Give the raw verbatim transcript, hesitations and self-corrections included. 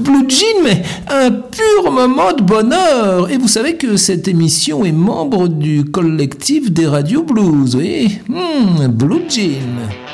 Blue Jean, mais un pur moment de bonheur. Et vous savez que cette émission est membre du collectif des radios blues, oui, hmm, Blue Jean.